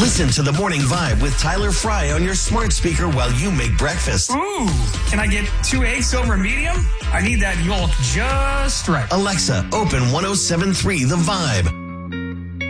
Listen to The Morning Vibe with Tyler Fry on your smart speaker while you make breakfast. Ooh, can I get 2 eggs over medium? I need that yolk just right. Alexa, open 107.3 The Vibe.